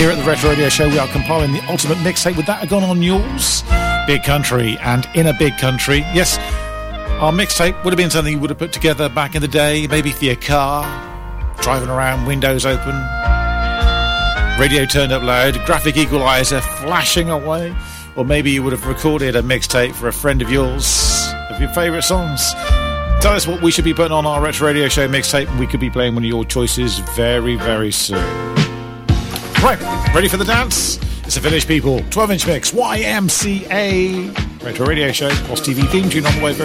Here at the Retro Radio Show, we are compiling the ultimate mixtape. Would that have gone on yours? Big Country and In a Big Country. Yes, our mixtape would have been something you would have put together back in the day, maybe for your car, driving around, windows open, radio turned up loud, graphic equalizer flashing away. Or maybe you would have recorded a mixtape for a friend of yours, of your favourite songs. Tell us what we should be putting on our Retro Radio Show mixtape, and we could be playing one of your choices very, very soon. Right, ready for the dance? It's a Village People 12-inch mix, YMCA. Retro Radio Show, Boss TV theme tune on the way very